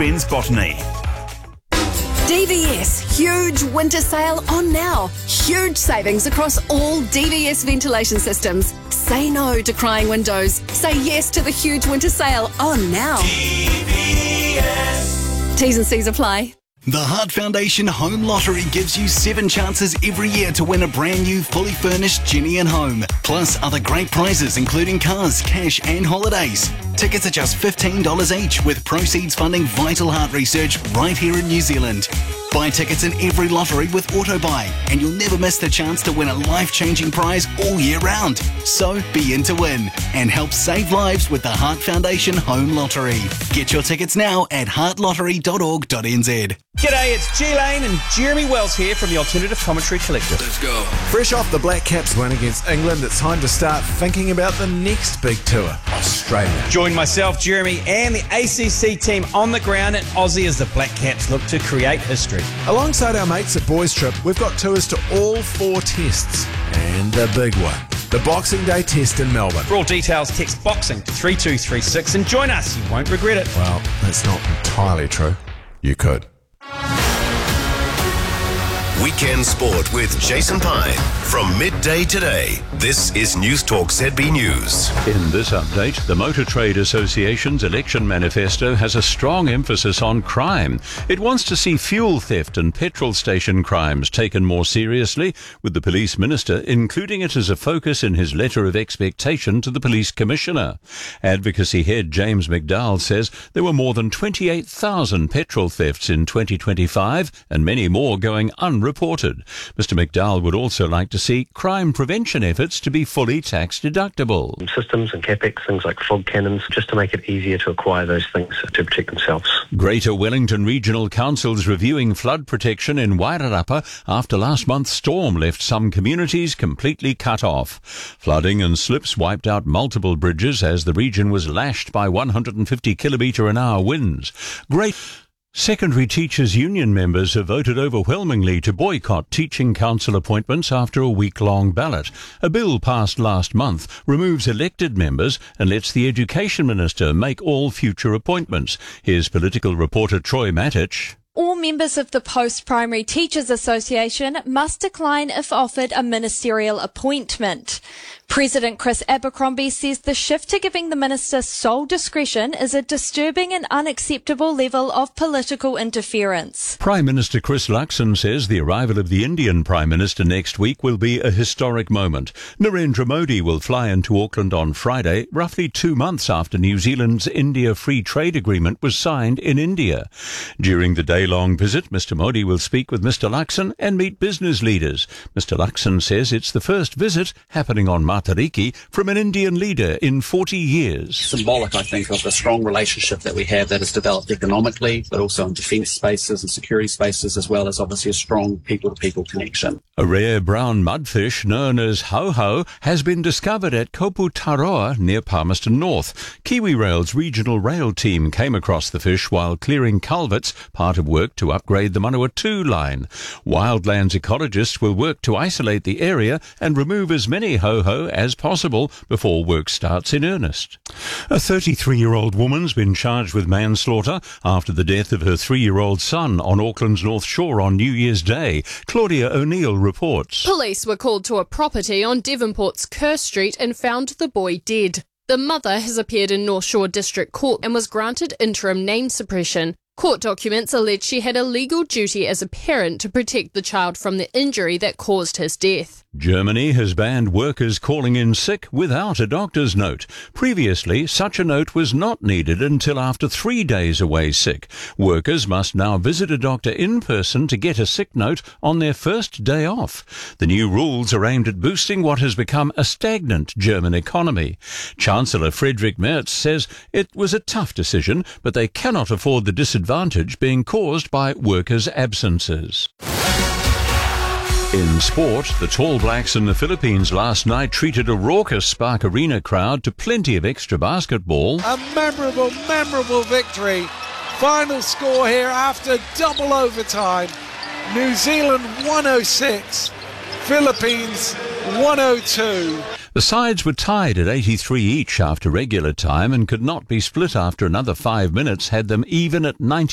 Mercedes-Benz Botany. DVS, huge winter sale on now. Huge savings across all DVS ventilation systems. Say no to crying windows. Say yes to the huge winter sale on now. DVS. T's and C's apply. The Heart Foundation Home Lottery gives you 7 chances every year to win a brand new, fully furnished Jenny and Home. Plus other great prizes including cars, cash and holidays. Tickets are just $15 each, with proceeds funding vital heart research right here in New Zealand. Buy tickets in every lottery with AutoBuy, and you'll never miss the chance to win a life-changing prize all year round. So be in to win and help save lives with the Heart Foundation Home Lottery. Get your tickets now at heartlottery.org.nz. G'day, it's G Lane and Jeremy Wells here from the Alternative Commentary Collective. Let's go. Fresh off the Black Caps win against England, it's time to start thinking about the next big tour, Australia. Join myself, Jeremy, and the ACC team on the ground in Aussie as the Black Caps look to create history. Alongside our mates at Boys Trip, we've got tours to all 4 tests. And the big one, the Boxing Day test in Melbourne. For all details, text BOXING to 3236 and join us. You won't regret it. Well, that's not entirely true. You could. Weekend Sport with Jason Pine from midday today. This is News Talk ZB News. In this update, the Motor Trade Association's election manifesto has a strong emphasis on crime. It wants to see fuel theft and petrol station crimes taken more seriously, with the police minister including it as a focus in his letter of expectation to the police commissioner. Advocacy head James McDowell says there were more than 28,000 petrol thefts in 2025 and many more going unreported. Mr McDowell would also like to see crime prevention efforts to be fully tax deductible. Systems and capex, things like fog cannons, just to make it easier to acquire those things to protect themselves. Greater Wellington Regional Council's reviewing flood protection in Wairarapa after last month's storm left some communities completely cut off. Flooding and slips wiped out multiple bridges as the region was lashed by 150 km/h winds. Secondary Teachers Union members have voted overwhelmingly to boycott teaching council appointments after a week-long ballot. A bill passed last month removes elected members and lets the Education Minister make all future appointments. Here's political reporter Troy Matich. All members of the Post-Primary Teachers Association must decline if offered a ministerial appointment. President Chris Abercrombie says the shift to giving the minister sole discretion is a disturbing and unacceptable level of political interference. Prime Minister Chris Luxon says the arrival of the Indian Prime Minister next week will be a historic moment. Narendra Modi will fly into Auckland on Friday, roughly 2 months after New Zealand's India Free Trade Agreement was signed in India. During the day-long visit, Mr Modi will speak with Mr Luxon and meet business leaders. Mr Luxon says it's the first visit happening on Matariki from an Indian leader in 40 years. Symbolic, I think, of the strong relationship that we have that has developed economically, but also in defence spaces and security spaces, as well as obviously a strong people-to-people connection. A rare brown mudfish known as hauhau has been discovered at Koputaroa near Palmerston North. KiwiRail's regional rail team came across the fish while clearing culverts, part of work to upgrade the Manawa 2 line. Wildlands ecologists will work to isolate the area and remove as many hauhau as possible before work starts in earnest. A 33-year-old woman's been charged with manslaughter after the death of her 3-year-old son on Auckland's North Shore on New Year's Day. Claudia O'Neill reports. Police were called to a property on Devonport's Kerr Street and found the boy dead. The mother has appeared in North Shore District Court and was granted interim name suppression. Court documents allege she had a legal duty as a parent to protect the child from the injury that caused his death. Germany has banned workers calling in sick without a doctor's note. Previously, such a note was not needed until after 3 days away sick. Workers must now visit a doctor in person to get a sick note on their first day off. The new rules are aimed at boosting what has become a stagnant German economy. Chancellor Friedrich Merz says it was a tough decision, but they cannot afford the disadvantage being caused by workers' absences. In sport, the Tall Blacks in the Philippines last night treated a raucous Spark Arena crowd to plenty of extra basketball. A memorable victory. Final score here after double overtime. New Zealand 106, Philippines 102. The sides were tied at 83 each after regular time and could not be split after another 5 minutes had them even at 90.